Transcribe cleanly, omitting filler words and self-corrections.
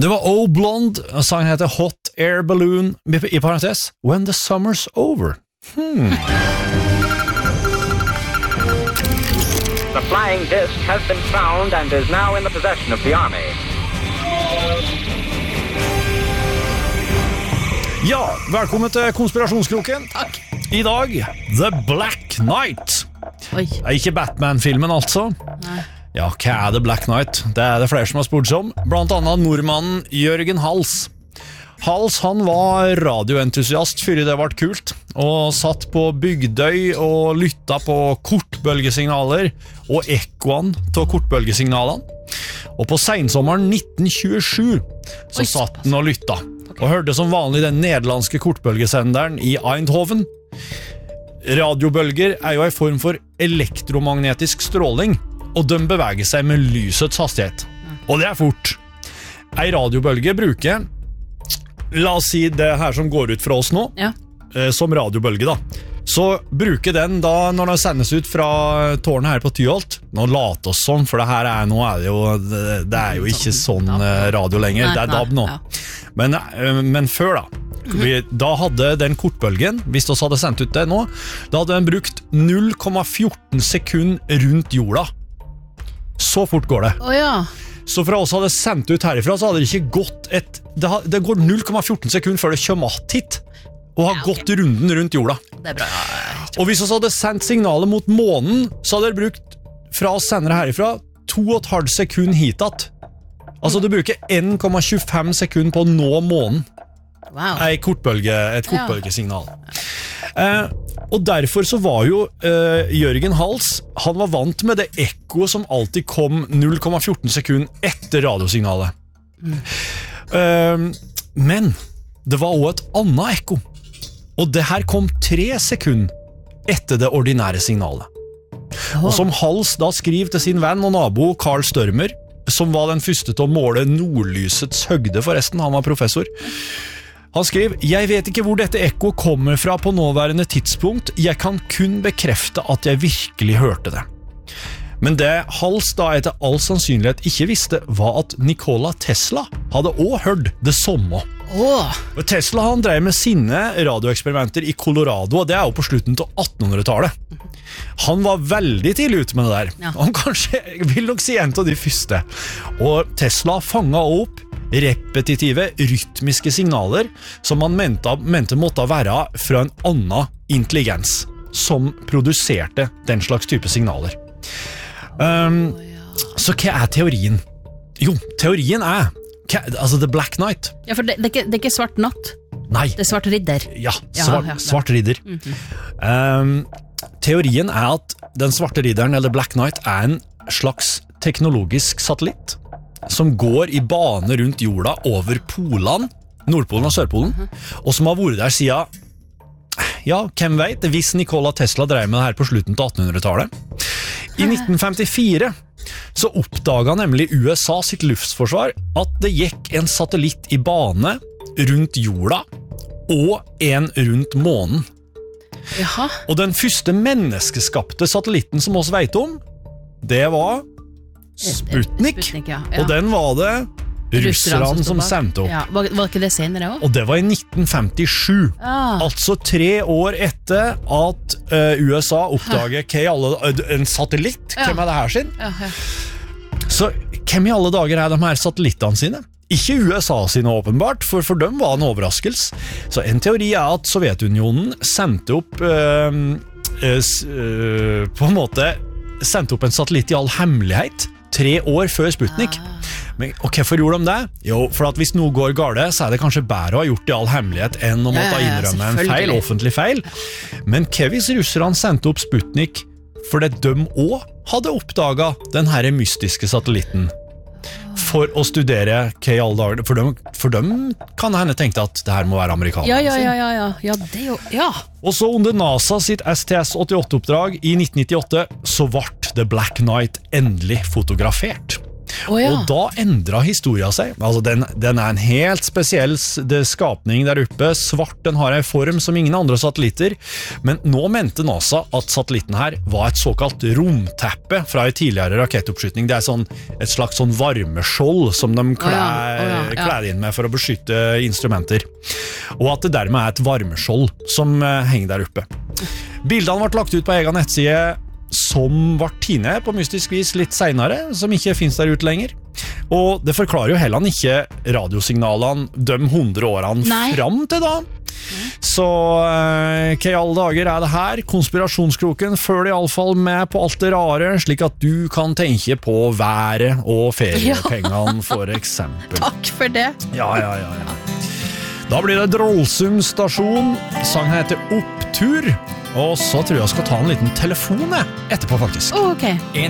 Det var Oh Blonde, sangen heter Hot Air Balloon, i parentes, When the Summer's Over. The flying disc has been found and is now in the possession of the army. Ja, velkommen til Konspirasjonskroken. Takk. I dag, The Black Knight. Oi. Det er ikke Batman-filmen altså. Nei. Ja, hva er The Black Knight? Det er det flere som har spurt seg om, blant annet nordmannen Jørgen Hals. Hals, han var radioentusiast før det ble kult, og satt på Bygdøy og lytta på kortbølgesignaler og ekkoen til kortbølgesignalene. Og på sensommeren 1927 så satt han og lytta, og hørte som vanlig den nederlandske kortbølgesenderen i Eindhoven. Radiobølger er jo en form for elektromagnetisk stråling, og de beveger seg med lysets hastighet. Og det er fort. En radiobølge bruker, la oss si det her som går ut fra oss nå, som radiobølge da. Så bruker den da, når den sendes ut fra tårnet her på Tyholt, nå later oss sånn, for det her er, nå er det er jo ikke sånn radio lenger, det er DAB nå. Men før da, da hadde den kortbølgen, hvis vi hadde sendt ut det nå, da hadde den brukt 0,14 sekund rundt jorda. Så fort går det. Så fra oss hadde sendt ut herifra, så hadde det ikke gått det går 0,14 sekund før det kommer hit, og har gått runden rundt jorda. Det er bra. Og hvis vi hadde sendt signalet mot månen, så hadde det brukt fra oss sendere herifra 2,5 sekund hitat. Altså det bruker 1,25 sekund på å nå månen. Wow. Et kortbølgesignal. Og derfor så var jo Jørgen Hals, han var vant med det ekkoet som alltid kom 0,14 sekund etter radiosignalet. Men det var også et annet ekko, og det her kom 3 sekunder etter det ordinære signalet. Og som Hals da skriver til sin venn og nabo Carl Størmer, som var den første til å måle nordlysets høgde forresten, han var professor. Han skriver, jeg vet ikke hvor dette ekko kommer fra på nåværende tidspunkt, jeg kan kun bekrefte at jeg virkelig hørte det. Men det Hals da etter all sannsynlighet ikke visste, var at Nikola Tesla hadde også hørt det samme. Og Tesla han drev med sine radioeksperimenter i Colorado, og det er jo på slutten til 1800-tallet. Han var veldig tidlig ute med det der. Han kanskje, vil nok si en av de første. Og Tesla fanget opp repetitive, rytmiske signaler som man mente måtte være fra en annen intelligens som produserte den slags type signaler. Så hva er teorien? Jo, teorien er altså The Black Knight. Ja, for det er ikke svart natt. Nei. Det er svart ridder. Ja, svart ridder. Teorien er at den svarte ridderen, eller Black Knight, er en slags teknologisk satellitt som går i bane rundt jorda over polene, Nordpolen og Sørpolen, og som har vært der siden, ja, hvem vet, hvis Nikola Tesla drev med det her på slutten til 1800-tallet. I 1954 så oppdaget nemlig USA sitt luftforsvar at det gikk en satellitt i bane rundt jorda og en rundt månen. Jaha. Og den første menneskeskapte satellitten som oss vet om, det var Sputnik, og den var det russerne som sendte opp. Ja. Var ikke det senere også? Og det var i 1957, altså 3 år etter at USA oppdaget en satellitt. Hvem er det her sin? Så hvem i alle dager er de her satellittene sine? Ikke USA sine åpenbart, for dem var en overraskelse. Så en teori er at Sovjetunionen sendte opp på en måte sendte opp en satellitt i all hemmelighet 3 år før Sputnik. Men, og hvorfor gjorde de det? Jo, for at hvis noe går gale, så er det kanskje bedre å ha gjort det i all hemmelighet enn å måtte innrømme en feil, offentlig feil. Men hva hvis russerne sendte opp Sputnik fordi de også hadde oppdaget den her mystiske satellitten for å studere hva i alle dager, for dem kan henne tenkte at det her må være amerikaner. Ja, det jo, Og så under NASA sitt STS-88-oppdrag i 1998 så ble The Black Knight endelig fotografert. ja. Og da endret historien seg. Altså, den en helt spesiell skapning der oppe. Svart, den har en form som ingen andre satellitter. Men nå mente NASA at satellitten her var et såkalt romteppe fra en tidligere rakettoppskytning. Det et slags sånn varmeskjold som de klær inn med for å beskytte instrumenter. Og at det dermed et varmeskjold som henger der oppe. Bildene ble lagt ut på egen nettside som var tine på mystisk vis litt senere, som ikke finnes der ute lenger. Og det forklarer jo heller ikke radiosignalene de 100 årene fram til da. Så hva i alle dager det her? Konspirasjonskroken følger i alle fall med på alt det rare, slik at du kan tenke på været og feriepengene for eksempel. Takk for det. Ja. Da blir det Drollsund stasjon. Sangen heter Opptur. Og så tror jeg skal ta en liten telefon etterpå faktisk. Ok. En